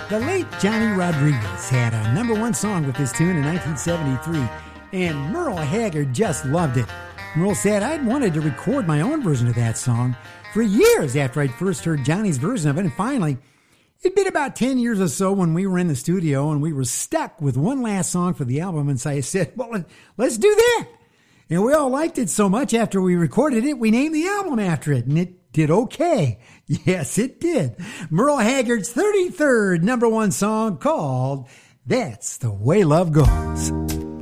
The late Johnny Rodriguez had a number one song with this tune in 1973, and Merle Haggard just loved it. Merle said, I'd wanted to record my own version of that song for years after I'd first heard Johnny's version of it, and finally, it'd been about 10 years or so when we were in the studio and we were stuck with one last song for the album, and so I said, well, let's do that. And we all liked it so much after we recorded it, we named the album after it, and it did okay. Yes, it did. Merle Haggard's 33rd number one song called That's the Way Love Goes.